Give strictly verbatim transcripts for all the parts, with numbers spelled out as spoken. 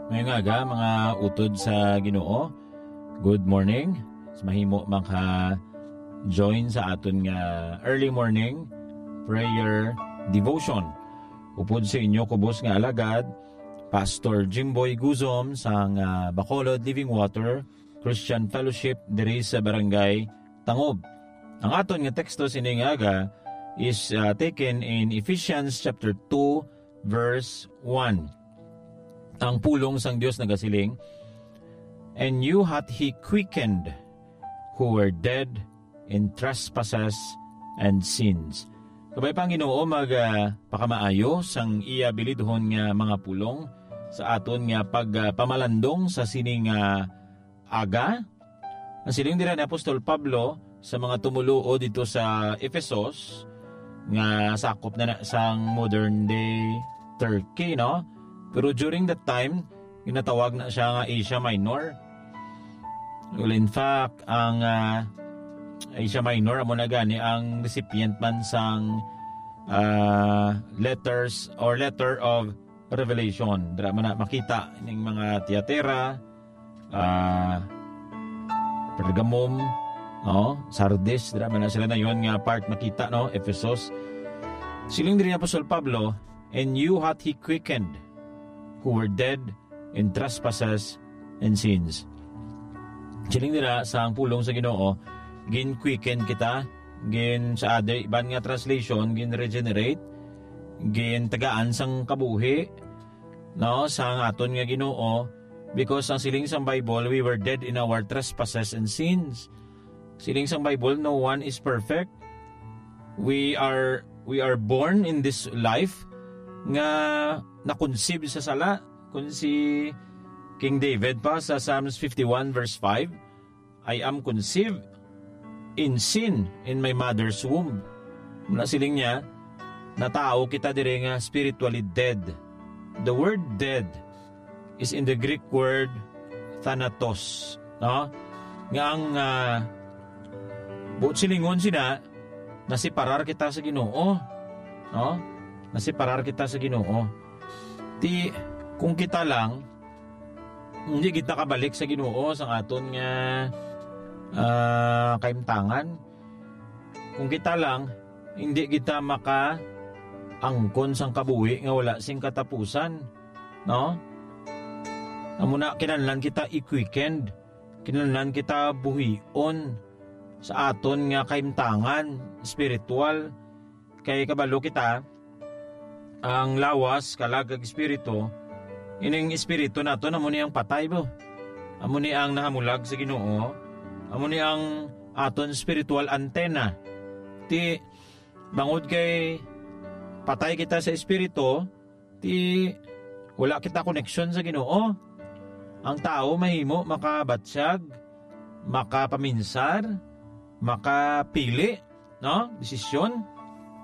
Ngayong aga, mga utod sa Ginoo, good morning. Sa mahimo maka-join sa aton nga early morning prayer devotion. Upod sa inyo, kubos nga alagad, Pastor Jimboy Guzom sang uh, Bacolod Living Water Christian Fellowship diri sa Barangay Tangob. Ang aton nga teksto sining aga is uh, taken in Ephesians chapter two verse one. Ang pulong sang Dios nagasiling, "And you hath he quickened, who were dead in trespasses and sins." Kabay pang Ginoo mag uh, pakamaayo sang iya bilidhon nga mga pulong sa aton nga pagpamalandong uh, sa sining uh, aga. Ang siling dira ni Apostol Pablo sa mga tumuluo dito sa Ephesus nga sakop na, na sang modern day Turkey, no? Pero during that time, ginatawag na siya nga Asia Minor. Well, in fact, ang uh, Asia Minor, amo na gani, ang recipient man sang uh, letters or letter of Revelation. Dara man na makita ng mga Thyatira, uh, Pergamum, no? Sardis, dara man na sila na yon nga part makita, no? Ephesus. Siling din ni Apostol Pablo, "And you hath he quickened, who were dead in trespasses and sins." Siling nila sa ang pulong sa Ginoo, gin-quicken kita, gin sa other iban nga translation, gin-regenerate, gin-tagaan sang kabuhi, no, sa aton nga Ginoo, because ang siling sang Bible, we were dead in our trespasses and sins. Siling sang Bible, no one is perfect. We are we are born in this life nga na-conceive sa sala. Kung si King David pa sa Psalms fifty-one verse five, "I am conceived in sin in my mother's womb." Mula siling niya, na tao kita dire nga spiritually dead. The word dead is in the Greek word thanatos, no? Nga ang uh, buot silingon sina nasiparar kita sa Ginoo, no? Nasiparar kita sa Ginoo. Ti kung kita lang hindi kita kabalik sa Ginoo sa aton nga uh, kaimtangan. Kung kita lang hindi kita maka angkon sang kabuhi nga wala sing katapusan, no? Amuna kinahanglan kita i-quickened, kinahanglan kita buhion sa aton nga kaimtangan spiritual. Kay kabalo kita ang lawas kalagag espiritu, ining espiritu nato amo ni ang patay bo, amo ni ang nahamulag sa Ginoo, amo ni ang aton spiritual antena. Ti bangod kay patay kita sa espiritu, ti wala kita connection sa Ginoo. Ang tao mahimo makabatsyag, makapaminsar, makapili, no, desisyon,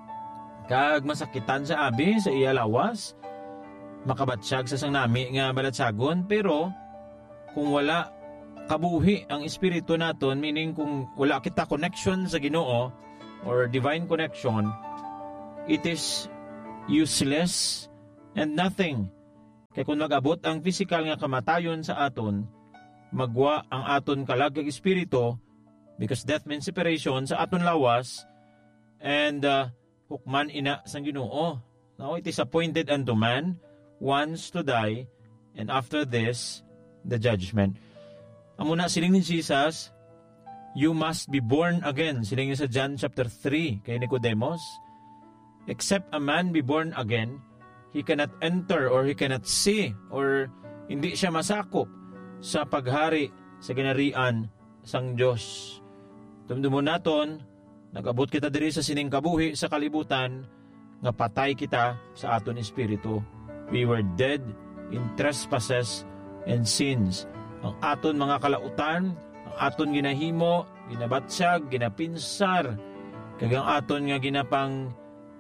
kag masakitan sa abi sa iya lawas, makabatsyag sa sang nami nga balatsagon. Pero kung wala kabuhi ang espiritu naton, meaning kung wala kita connection sa Ginoo or divine connection, it is useless and nothing. Kaya kung nag-abot ang physical nga kamatayon sa aton, magwa ang aton kalagag espiritu, because death means separation sa aton lawas, and uh, hukman ina sang Ginoo. Now it is appointed unto man once to die, and after this, the judgment. Amuna siling ni Jesus, "You must be born again." Siling sa John chapter three kay Nicodemus, "Except a man be born again, he cannot enter or he cannot see," or hindi siya masakop sa paghari sa ginarian sang Dios. Tumdumo naton, nag-abot kita diri sa sining kabuhi sa kalibutan, nga patay kita sa aton espiritu. We were dead in trespasses and sins. Ang aton mga kalautan, ang aton ginahimo, ginabatsyag, ginapinsar, kag ang aton nga ginapang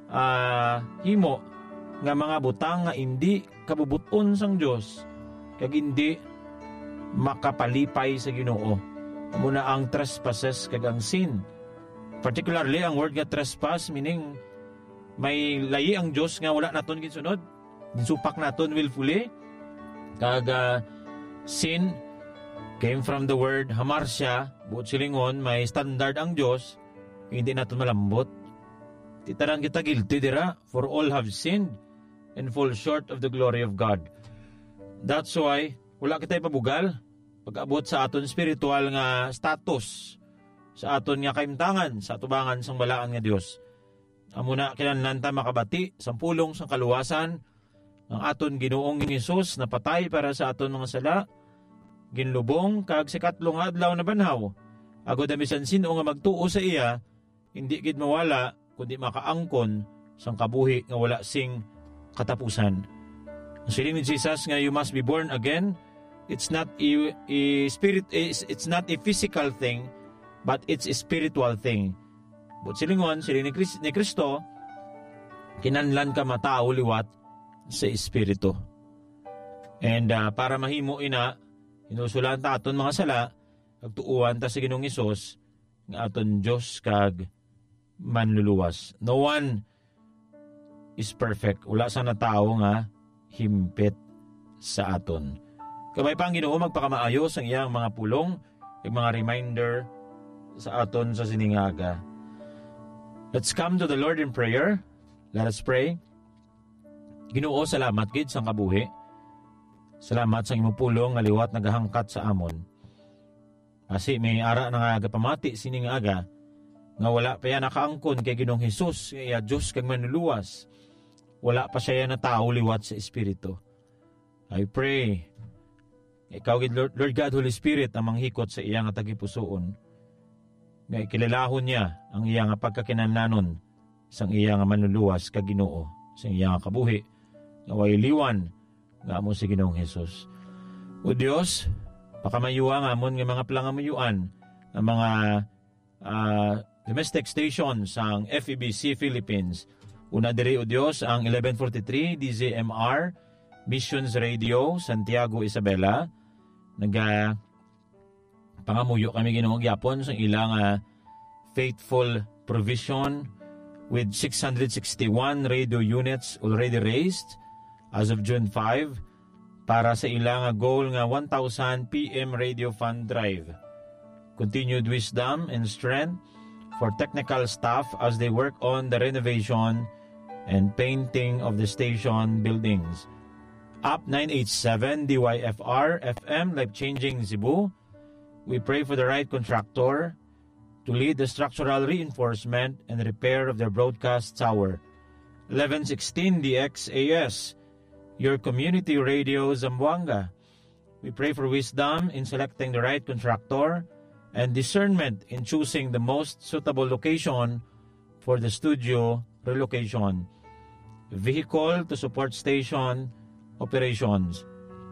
uh, himo nga mga butang nga hindi kabubuton sang Dios, kag hindi makapalipay sa Ginoo. Muna ang trespasses kag ang sin. Particularly ang word nga trespass, meaning may layi ang Diyos nga wala naton ginsunod, ginsupak naton willfully, Kag uh, sin came from the word hamartia, buot silingon, may standard ang Diyos, hindi nato malambot. Titaran kita guilty dira, for all have sinned and fall short of the glory of God. That's why, wala kita ipabugal, pag-abot sa aton spiritual nga status, sa aton nga kaimtangan, sa atubangan sang balaan nga Diyos. Amuna kinahanglan ta makabati, sa pulong sang kaluwasan, ang aton Ginoong Hesus na patay para sa aton mga sala, ginlubong kag sa katlong adlaw na banhaw. Agod amisan sino nga magtuo sa iya, hindi gid mawala kundi makaangkon sang kabuhi nga wala sing katapusan. Ang siling ni Jesus nga you must be born again. It's not a, a spirit it's not a physical thing, but it's a spiritual thing. But silingon siling ni Kristo, ni Kristo kinahanglan ka matao liwat sa espiritu. And uh, para mahimo ina inusulan ta aton mga sala, agtuuan ta sa Ginoong Hesus nga aton Dios kag manluluwas. No one is perfect. Wala sa na tao nga himpit sa aton. Kabay pa ang Ginoo magpakamaayos ang iyang mga pulong, yung mga reminder sa aton sa siningaga. Let's come to the Lord in prayer. Let us pray. Ginoo, salamat gid sang kabuhi. Salamat sa imong pulong nga liwat nagahangkat sa amon. Kasi may ara na nga pamati sining aga nga wala pa yan nakaangkon kay Ginoong Hesus nga iya Diyos kag manluluwas. Wala pa siya na tao liwat sa espiritu. I pray ikaw gid Lord, Lord God Holy Spirit ang manghikot sa iya nga tagipusoon. Nga ikilalahon niya ang iya nga pagkakinahanglanon sang iya nga manluluwas kag Ginoo sa iya nga kabuhi nga way liwan nga mo si Ginoong Hesus. O Dios, pakamayuwa nga amon nga mga plangamayuan ang mga uh, domestic stations sang F E B C Philippines. Una diri o Dios ang eleven forty-three D Z M R Missions Radio Santiago Isabela. Naga pangamuyo kami Ginoo gyapon sa ilang uh, faithful provision with six hundred sixty-one radio units already raised as of June fifth, para sa ilang goal nga one thousand P M Radio Fund Drive. Continued wisdom and strength for technical staff as they work on the renovation and painting of the station buildings. Up nine eighty-seven D Y F R F M, life-changing Cebu. We pray for the right contractor to lead the structural reinforcement and repair of their broadcast tower. eleven sixteen D X A S, your community radio Zamboanga. We pray for wisdom in selecting the right contractor and discernment in choosing the most suitable location for the studio relocation. Vehicle to support station operations.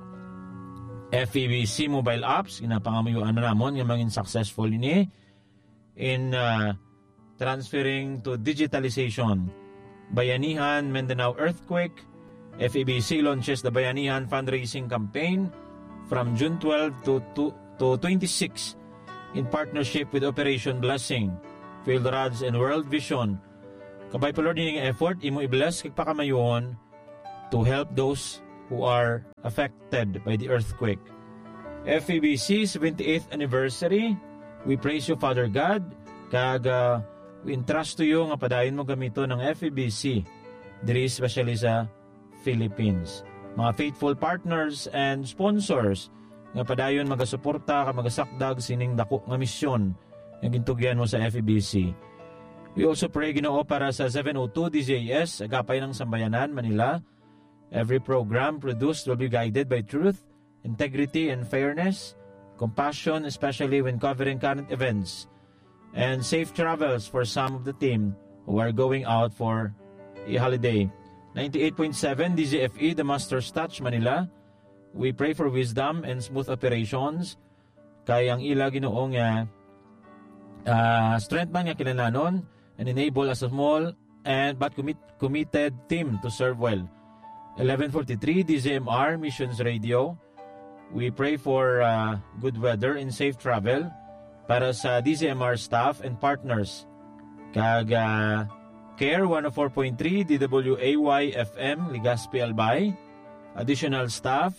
F E B C mobile apps, ginapangamayuan na namon yung mga successful ini in uh, transferring to digitalization. Bayanihan Mindanao Earthquake, F E B C launches the Bayanihan fundraising campaign from June twelfth to, to, to twenty-sixth in partnership with Operation Blessing, Field Rods and World Vision. Kabay pa Lord, yung effort, imo i-bless kag pakamayon to help those who are affected by the earthquake. F E B C seventy-eighth anniversary, we praise you Father God, kag uh, we entrust to you nga padayon mo gamito ng F E B C diri especially sa Philippines. Mga faithful partners and sponsors nga padayon magasuporta ka magasakdag sining dako nga misyon nga gintugyan mo sa F E B C. We also pray Ginoo para sa seven oh two D Z S, Agapay ng Sambayanan, Manila. Every program produced will be guided by truth, integrity, and fairness, compassion, especially when covering current events, and safe travels for some of the team who are going out for a holiday. ninety-eight point seven D Z F E, The Master's Touch, Manila. We pray for wisdom and smooth operations. Kaya ang ila Ginoo nga uh, strength man nga kinahanglan and enable a small and but commit, committed team to serve well. eleven forty-three D Z M R Missions Radio. We pray for uh, good weather and safe travel para sa D Z M R staff and partners. Kag uh, Care one oh four point three D W A Y F M Legazpi Albay. Additional staff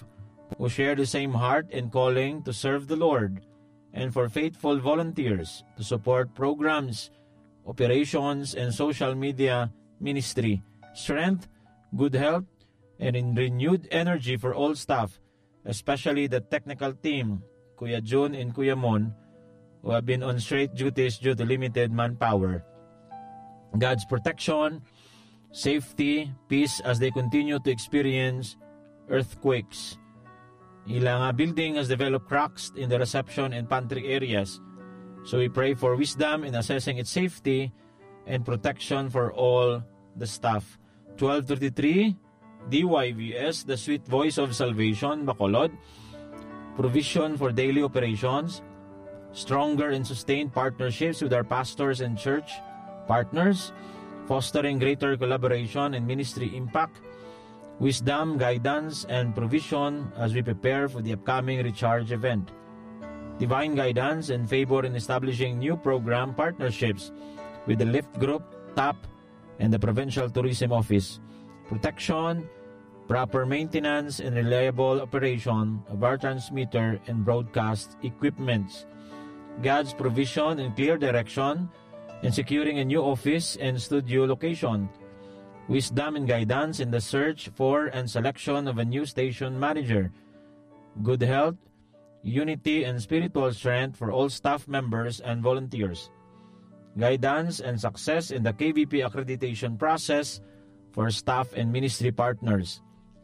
who share the same heart and calling to serve the Lord, and for faithful volunteers to support programs, operations, and social media ministry, strength, good health, and in renewed energy for all staff, especially the technical team, Kuya June and Kuya Mon, who have been on straight duties due to limited manpower. God's protection, safety, peace as they continue to experience earthquakes. Ilang uh, building has developed cracks in the reception and pantry areas. So we pray for wisdom in assessing its safety and protection for all the staff. twelve thirty-three, D Y V S, the Sweet Voice of Salvation, Bacolod. Provision for daily operations. Stronger and sustained partnerships with our pastors and church partners. Fostering greater collaboration and ministry impact. Wisdom, guidance, and provision as we prepare for the upcoming Recharge event. Divine guidance and favor in establishing new program partnerships with the Lift Group, T A P, and the Provincial Tourism Office. Protection, proper maintenance, and reliable operation of our transmitter and broadcast equipments. God's provision and clear direction in securing a new office and studio location. Wisdom and guidance in the search for and selection of a new station manager. Good health, unity, and spiritual strength for all staff members and volunteers. Guidance and success in the K V P accreditation process for staff and ministry partners.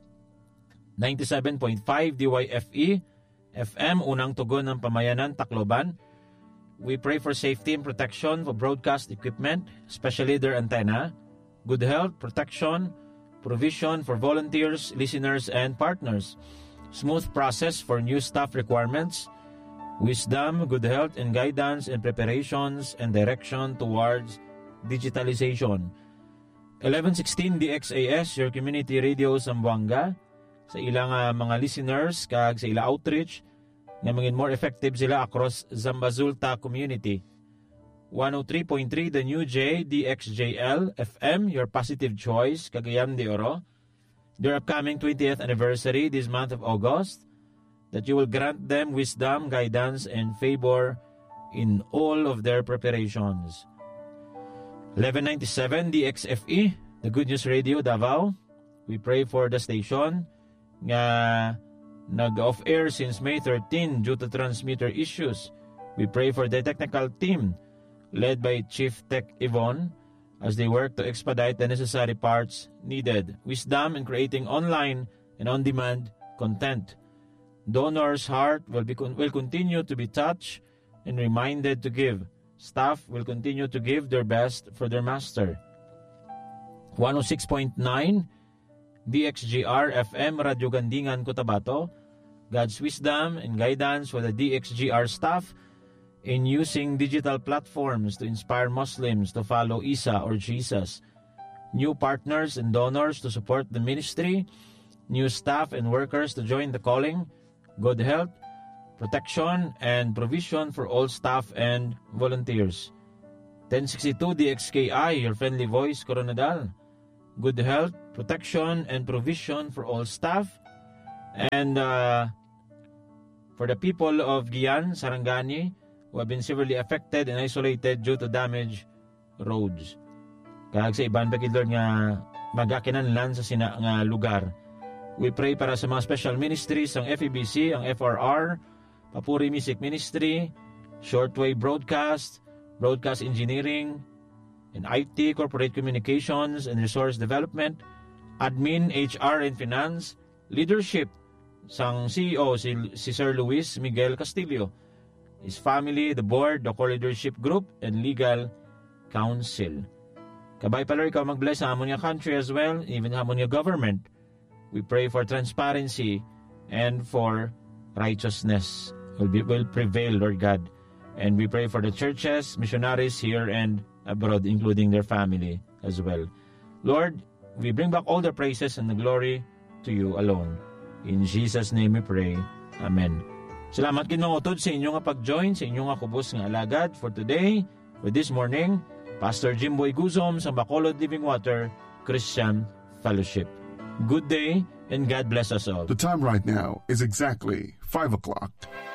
ninety-seven point five D Y F E F M, unang tugon ng Pamayanan, Tacloban. We pray for safety and protection for broadcast equipment, especially their antenna. Good health, protection, provision for volunteers, listeners, and partners. Smooth process for new staff requirements. Wisdom, good health, and guidance in preparations and direction towards digitalization. eleven sixteen D X A S, your community radio Zamboanga. Sa ilang uh, mga listeners, kag sa ilang outreach, nga maging more effective sila across Zambazulta community. one oh three point three The New J, D X J L, F M, your positive choice, Cagayan de Oro. Their upcoming twentieth anniversary this month of August, that you will grant them wisdom, guidance, and favor in all of their preparations. eleven ninety-seven D X F E, the Good News Radio, Davao. We pray for the station nga nag-off-air since May thirteenth due to transmitter issues. We pray for the technical team led by Chief Tech Yvonne as they work to expedite the necessary parts needed. Wisdom in creating online and on-demand content. Donors' heart will, be, will continue to be touched and reminded to give. Staff will continue to give their best for their master. one oh six point nine D X G R F M, Radyo Gandingan, Cotabato. God's wisdom and guidance for the D X G R staff in using digital platforms to inspire Muslims to follow Isa or Jesus. New partners and donors to support the ministry. New staff and workers to join the calling. Good health, protection, and provision for all staff and volunteers. ten sixty-two D X K I, your friendly voice, Coronadal. Good health, protection, and provision for all staff. And uh, for the people of Gian, Sarangani, who have been severely affected and isolated due to damaged roads. Kag sa iban pakidlor nga magakinanlan sa sina nga lugar. We pray para sa mga special ministries, ang F E B C, ang F R R, Papuri Music Ministry, Shortwave Broadcast, Broadcast Engineering, and I T, Corporate Communications and Resource Development, Admin, H R, and Finance, Leadership, sang C E O si, si Sir Luis Miguel Castillo, his family, the board, the core leadership group, and legal council. Kabay pala ikaw mag-bless sa amon yung country as well, even amon yung government. We pray for transparency and for righteousness will, be, will prevail, Lord God. And we pray for the churches, missionaries here and abroad, including their family as well. Lord, we bring back all the praises and the glory to you alone. In Jesus' name we pray. Amen. Salamat kinungutod sa inyong pag-join, sa inyong kubos nga alagad for today, for this morning. Pastor Jimboy Guzom sa Bacolod Living Water Christian Fellowship. Good day and God bless us all. The time right now is exactly five o'clock.